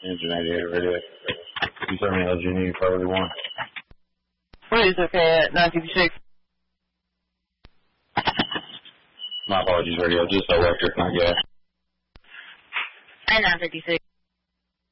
Engine 88 radio. You told me LG priority 1. Please, okay, at 956. My apologies, radio. Just electric, not gas. At 956.